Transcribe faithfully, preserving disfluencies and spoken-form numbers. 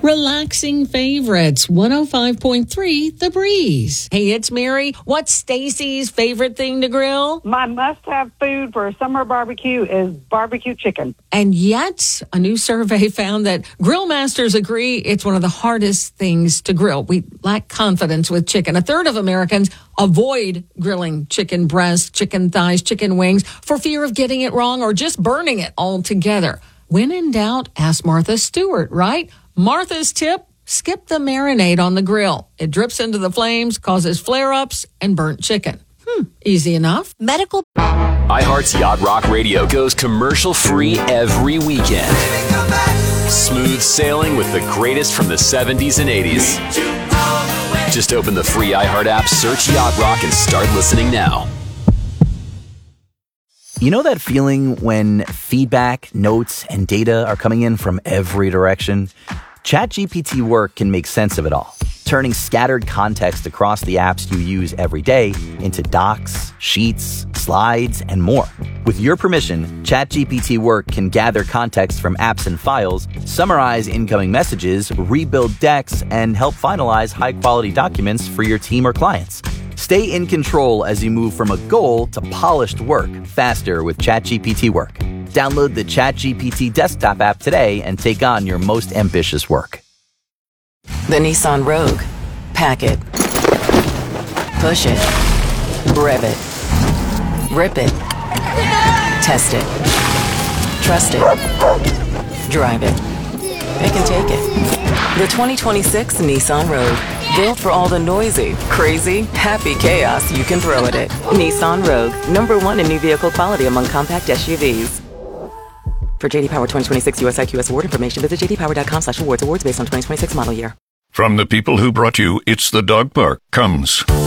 Relaxing favorites, one oh five point three The Breeze. Hey, it's Mary. What's Stacy's favorite thing to grill? My must-have food for a summer barbecue is barbecue chicken. And yet, a new survey found that grill masters agree it's one of the hardest things to grill. We lack confidence with chicken. A third of Americans avoid grilling chicken breasts, chicken thighs, chicken wings for fear of getting it wrong or just burning it altogether. When in doubt, ask Martha Stewart, right? Martha's tip, skip the marinade on the grill. It drips into the flames, causes flare-ups, and burnt chicken. Hmm, easy enough. Medical. iHeart's Yacht Rock Radio goes commercial-free every weekend. Smooth sailing with the greatest from the seventies and eighties. Just open the free iHeart app, search Yacht Rock, and start listening now. You know that feeling when feedback, notes, and data are coming in from every direction? ChatGPT Work can make sense of it all, turning scattered context across the apps you use every day into docs, sheets, slides, and more. With your permission, ChatGPT Work can gather context from apps and files, summarize incoming messages, rebuild decks, and help finalize high-quality documents for your team or clients. Stay in control as you move from a goal to polished work faster with ChatGPT Work. Download the ChatGPT desktop app today and take on your most ambitious work. The Nissan Rogue. Pack it. Push it. Rev it. Rip it. Test it. Trust it. Drive it. Pick and take it. The twenty twenty-six Nissan Rogue. Built for all the noisy, crazy, happy chaos you can throw at it. Nissan Rogue. Number one in new vehicle quality among compact S U Vs. For J D Power twenty twenty-six U S I Q S award information, visit j d power dot com slash awards. Awards based on twenty twenty-six model year. From the people who brought you It's the Dog Park comes